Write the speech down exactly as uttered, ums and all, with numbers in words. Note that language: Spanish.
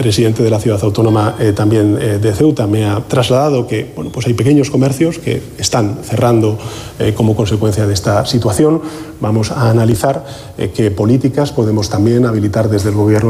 presidente de la ciudad autónoma eh, también eh, de Ceuta me ha trasladado que bueno, pues hay pequeños comercios que están cerrando eh, como consecuencia de esta situación. Vamos a analizar eh, qué políticas podemos también habilitar desde el Gobierno